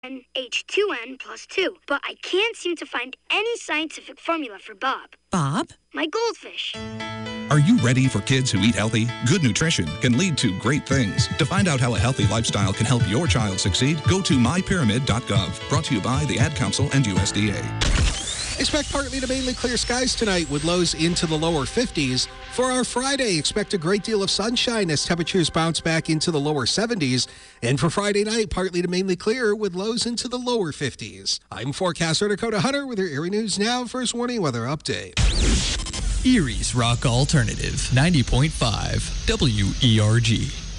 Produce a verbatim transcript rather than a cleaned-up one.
N H two N plus two, but I can't seem to find any scientific formula for Bob. Bob? My goldfish. Are you ready for kids who eat healthy? Good nutrition can lead to great things. To find out how a healthy lifestyle can help your child succeed, go to my pyramid dot gov. Brought to you by the Ad Council and U S D A. Expect partly to mainly clear skies tonight with lows into the lower fifties. For our Friday, expect a great deal of sunshine as temperatures bounce back into the lower seventies. And for Friday night, partly to mainly clear with lows into the lower fifties. I'm forecaster Dakota Hunter with your Erie News Now First Warning Weather Update. Erie's Rock Alternative, ninety point five W E R G.